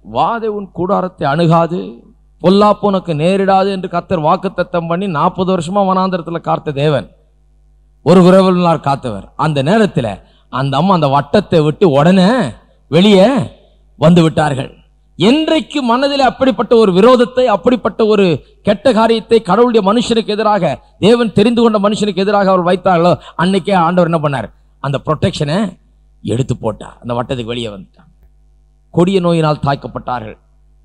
வாதை உன் கூடாரத்தை அணுகாது, பொல்லாப்பு உனக்கு நேரிடாது என்று கர்த்தர் வாக்குத்தத்தம் பண்ணி 40 வருஷமா வனாந்தரத்தில் காத்த தேவன், ஒரு குறைவனார் காத்தவர். அந்த நேரத்தில் அந்த அம்மா அந்த வட்டத்தை விட்டு உடனே வெளியே வந்து விட்டார்கள். என்றைக்கு மனதில் அப்படிப்பட்ட ஒரு விரோதத்தை, அப்படிப்பட்ட ஒரு கெட்ட காரியத்தை கடவுளுடைய மனுஷனுக்கு எதிராக, தேவன் தெரிந்து கொண்ட மனுஷனுக்கு எதிராக அவர் வைத்தார்களோ, அன்னைக்கே ஆண்டவர் என்ன பண்ணார், அந்த ப்ரொடெக்ஷனை எடுத்து போட்டார். அந்த வட்டத்துக்கு வெளியே வந்துட்டார். கொடிய நோயினால் தாக்கப்பட்டார்கள்.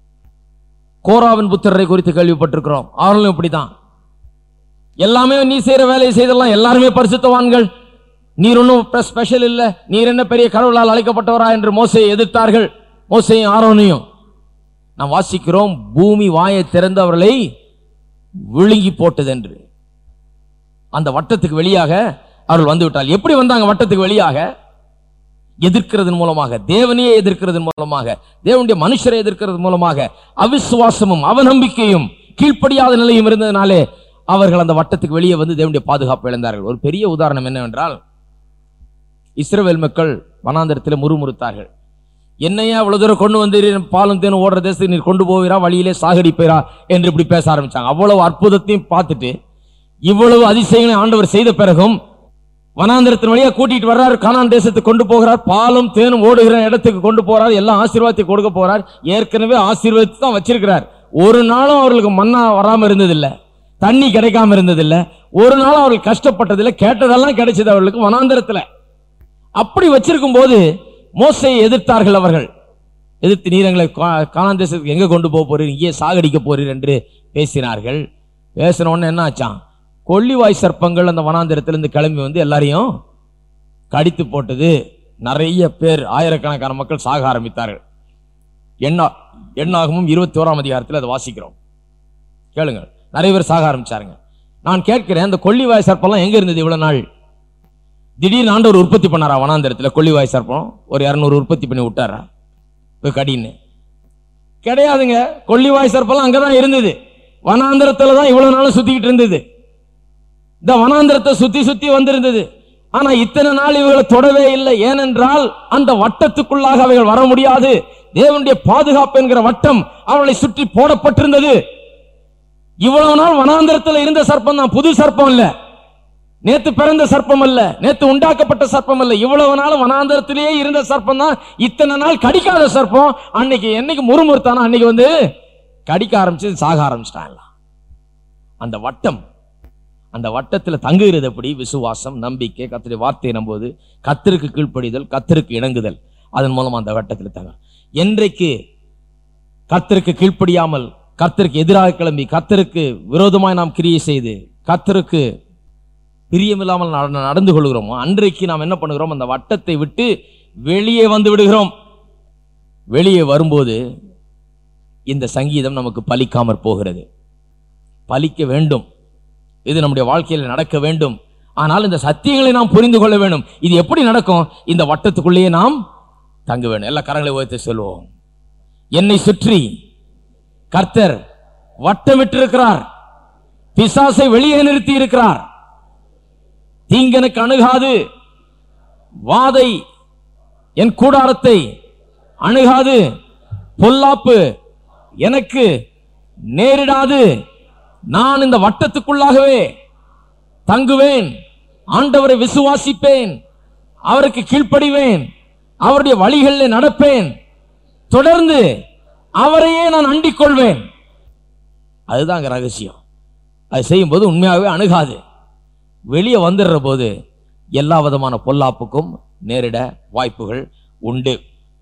கோராவின் புத்திரரை குறித்து கேள்விப்பட்டிருக்கிறோம். அவர்களும் இப்படிதான். எல்லாமே நீ செய்யற வேலையை செய்தெல்லாம் எல்லாருமே பரிசுத்தவான்கள், நீர் ஒன்றும் ஸ்பெஷல் இல்லை, நீர் என்ன பெரிய கடவுளால் அழைக்கப்பட்டவரா என்று மோசையை எதிர்த்தார்கள். மோசையும் ஆரோனையும் நாம் வாசிக்கிறோம், பூமி வாயை திறந்து அவர்களை விழுங்கி போட்டது என்று. அந்த வட்டத்துக்கு வெளியாக அவர்கள் வந்து விட்டார்கள். எப்படி வந்தாங்க வட்டத்துக்கு வெளியாக? எதிர்க்கிறதன் மூலமாக, தேவனையே எதிர்க்கிறதன் மூலமாக, தேவனுடைய மனுஷரை எதிர்க்கிறது மூலமாக, அவிசுவாசமும் அவநம்பிக்கையும் கீழ்ப்படியாத நிலையும் இருந்ததினாலே அவர்கள் அந்த வட்டத்துக்கு வெளியே வந்து தேவனுடைய பாதுகாப்பு இழந்தார்கள். ஒரு பெரிய உதாரணம் என்னவென்றால், இஸ்ரவேல் மக்கள் வனாந்தரத்தில் முறுமுறுத்தார்கள். என்னையா இவ்வளவு தூரம் கொண்டு வந்து பாலும் தேனும் ஓடுற தேசத்துக்கு நீர் கொண்டு போவீரா, வழியிலே சாகடிப்பீரா என்று இப்படி பேச ஆரம்பிச்சாங்க. அவ்வளவு அற்புதத்தையும் பார்த்துட்டு, இவ்வளவு அதிசயங்களை ஆண்டவர் செய்த பிறகும் வனாந்தரத்தின் வழியா கூட்டிட்டு வர்றாரு, கானான் தேசத்துக்கு கொண்டு போகிறார், பாலும் தேனும் ஓடுகிற இடத்துக்கு கொண்டு போறார், எல்லாம் ஆசீர்வாதத்தை கொடுக்க போறார். ஏற்கனவே ஆசீர்வாதத்தை தான் வச்சிருக்கிறார். ஒரு நாளும் அவர்களுக்கு மன்னா வராம இருந்ததில்லை, தண்ணி கிடைக்காம இருந்ததில்லை, ஒரு நாளும் அவர்கள் கஷ்டப்பட்டதில்லை, கேட்டதெல்லாம் கிடைச்சது அவர்களுக்கு வனாந்தரத்துல. அப்படி வச்சிருக்கும் போது மோசையை எதிர்த்தார்கள். அவர்கள் எதிர்த்து, நீர் எங்களை கானான் தேசத்துக்கு எங்க கொண்டு போக போறீர், இங்கே சாகடிக்க போறீர் என்று பேசினார்கள். பேசின உடனே என்ன ஆச்சான், கொள்ளிவாய் சர்ப்பங்கள் அந்த வனாந்திரத்திலிருந்து கிளம்பி வந்து எல்லாரையும் கடித்து போட்டது. நிறைய பேர், ஆயிரக்கணக்கான மக்கள் சாக ஆரம்பித்தார்கள். எண்ணாகமும் 21ஆம் அதிகாரத்தில் அதை வாசிக்கிறோம். கேளுங்கள், நிறைய பேர் சாக ஆரம்பிச்சாருங்க. நான் கேட்கிறேன், அந்த கொள்ளிவாய் சர்ப்பம்லாம் எங்க இருந்தது இவ்வளவு நாள்? திடீர்னு ஆண்டவர் உற்பத்தி பண்ணாரா வனாந்தரத்தில்? கொள்ளிவாய் சர்ப்பம் ஒரு 200 உற்பத்தி பண்ணி விட்டாரா கடின்னு? கிடையாதுங்க. கொள்ளிவாய் சர்ப்பம் அங்கதான் இருந்தது, வனாந்தரத்துல தான் இவ்வளவு நாளும் சுத்திக்கிட்டு இருந்தது. இந்த வனாந்தரத்தை சுத்தி சுத்தி வந்திருந்தது. ஆனா இத்தனை நாள் இவர்களை தொடவே இல்லை. ஏனென்றால் அந்த வட்டத்துக்குள்ளாக அவைகள் வர முடியாது. தேவனுடைய பாதுகாப்பு என்கிற வட்டம் அவர்களை சுற்றி போடப்பட்டிருந்தது. இவ்வளவு நாள் வனாந்தரத்தில் இருந்த சர்ப்பம் தான், புது சர்ப்பம் இல்ல, நேத்து பிறந்த சர்ப்பம் அல்ல, நேத்து உண்டாக்கப்பட்ட சர்ப்பம் அல்ல. இவ்வளவு நாள் வனாந்தரத்திலேயே இருந்த சர்ப்பம் தான், இத்தனை நாள் கடிக்காத சர்ப்பம். அன்னைக்கு என்னைக்கு முறுமுறுத்தானோ அன்னைக்கு வந்து கடிக்க ஆரம்பிச்சு சாக ஆரம்பிச்சிட்டான். அந்த வட்டம், அந்த வட்டத்தில் தங்குகிறது எப்படி? விசுவாசம், நம்பிக்கை, கர்த்தருடைய வார்த்தையை நம்புவது, கர்த்தருக்கு கீழ்ப்படிதல், கர்த்தருக்கு இணங்குதல். அதன் மூலம் அந்த வட்டத்தில் தங்க. என்றைக்கு கர்த்தருக்கு கீழ்ப்படியாமல், கர்த்தருக்கு எதிராக கிளம்பி, கர்த்தருக்கு விரோதமாய் நாம் கிரியை செய்து, கர்த்தருக்கு பிரியமில்லாமல் நடந்து கொள்கிறோமோ, அன்றைக்கு நாம் என்ன பண்ணுகிறோம், அந்த வட்டத்தை விட்டு வெளியே வந்து விடுகிறோம். வெளியே வரும்போது இந்த சங்கீதம் நமக்கு பலிக்காமற் போகிறது. பலிக்க வேண்டும், இது நம்முடைய வாழ்க்கையில் நடக்க வேண்டும். ஆனால் இந்த சத்தியங்களை நாம் புரிந்து கொள்ள வேண்டும். இது எப்படி நடக்கும்? இந்த வட்டத்துக்குள்ளேயே நாம் தங்க வேண்டும். எல்லா கரங்களை உயர்த்தி சொல்லுவோம், என்னை சுற்றி கர்த்தர் வட்டமிட்டிருக்கிறார், பிசாசை வெளியே நிறுத்தி இருக்கிறார், தீங்கனுக்கு அணுகாது, வாதை என் கூடாரத்தை அணுகாது, பொல்லாப்பு எனக்கு நேரிடாது, நான் இந்த வட்டத்துக்குள்ளாகவே தங்குவேன், ஆண்டவரை விசுவாசிப்பேன், அவருக்கு கீழ்ப்படிவேன், அவருடைய வழிகளில் நடப்பேன், தொடர்ந்து அவரையே நான் அண்டிக் கொள்வேன். அதுதான் ரகசியம். அது செய்யும் போது உண்மையாகவே அணுகாது. வெளியே வந்துடுற போது எல்லா விதமான பொல்லாப்புக்கும் நேரிட வாய்ப்புகள் உண்டு.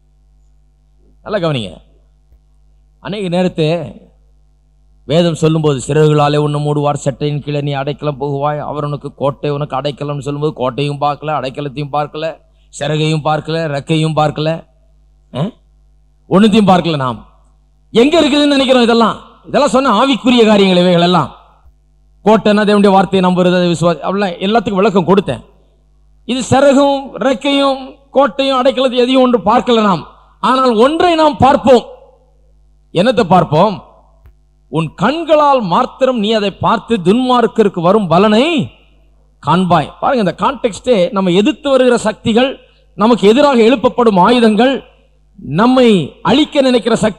நல்லா கவனிங்க. அநேக நேரத்தை வேதம் சொல்லும் போது, சிறகுகளாலே உன்னை மூடுவார், சட்டையின் கீழே நீ அடைக்கலம் போகுவாய், அவர் உனக்கு கோட்டை, உனக்கு அடைக்கலம் சொல்லும்போது கோட்டையும் பார்க்கல, அடைக்கலத்தையும் பார்க்கல, சிறகையும் பார்க்கல, ரெக்கையும் பார்க்கல, ஒன்னுத்தையும் பார்க்கல. நாம் எங்க இருக்குதுன்னு நினைக்கிறோம். இதெல்லாம் சொன்ன ஆவிக்குரிய காரியங்கள். இவைகள் எல்லாம் கோட்டைன்னா தேவனுடைய வார்த்தையை நம்புறது, விசுவாசி, அப்படிலாம் எல்லாத்துக்கும் விளக்கம் கொடுத்தேன். இது சிறகும் ரெக்கையும் கோட்டையும் அடைக்கலத்தை எதையும் ஒன்று பார்க்கல நாம். ஆனால் ஒன்றை நாம் பார்ப்போம். என்னத்தை பார்ப்போம்? உன் கண்களால் மாத்திரம் நீ அதை பார்த்து துன்மார்க்கருக்கு வரும் பலனை காண்பாய். பாருங்க, இந்த கான்டெக்ஸ்டே நம்ம எதிர்த்து வருகிற சக்திகள், நமக்கு எதிராக எழுப்பப்படும் ஆயுதங்கள், நம்மை அழிக்க நினைக்கிற சக்தி